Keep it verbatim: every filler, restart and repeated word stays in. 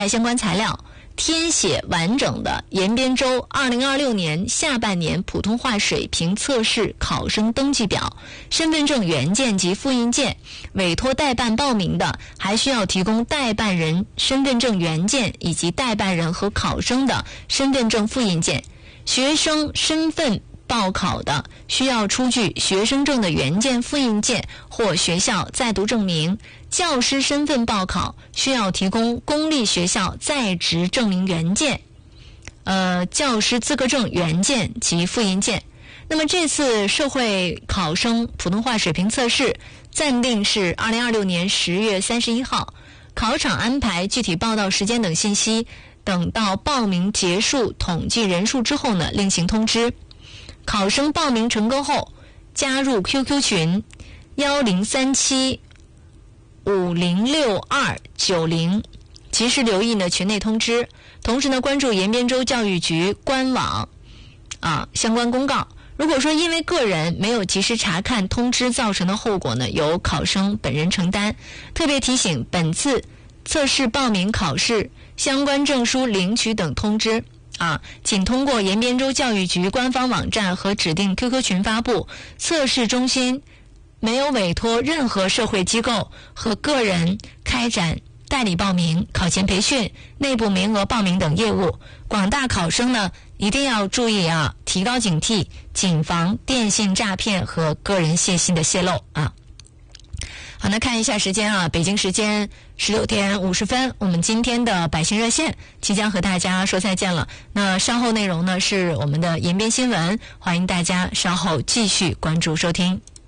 相关材料，填写完整的延边州二零二六年下半年普通话水平测试考生登记表、身份证原件及复印件。委托代办报名的，还需要提供代办人身份证原件以及代办人和考生的身份证复印件。学生身份报考的，需要出具学生证的原件、复印件或学校在读证明。教师身份报考需要提供公立学校在职证明原件、呃教师资格证原件及复印件。那么这次社会考生普通话水平测试暂定是二零二六年十月三十一号，考场安排、具体报到时间等信息，等到报名结束、统计人数之后呢，另行通知。考生报名成功后，加入 Q Q 群幺零三七五零六二九零，及时留意呢群内通知。同时呢，关注延边州教育局官网啊相关公告。如果说因为个人没有及时查看通知造成的后果呢，由考生本人承担。特别提醒，本次测试报名考试相关证书领取等通知啊，仅通过延边州教育局官方网站和指定 Q Q 群发布。测试中心没有委托任何社会机构和个人开展代理报名、考前培训、内部名额报名等业务。广大考生呢，一定要注意啊，提高警惕，谨防电信诈骗和个人信息的泄露啊。好，那看一下时间啊，北京时间十六点五十分，我们今天的百姓热线即将和大家说再见了。那稍后内容呢是我们的延边新闻，欢迎大家稍后继续关注收听。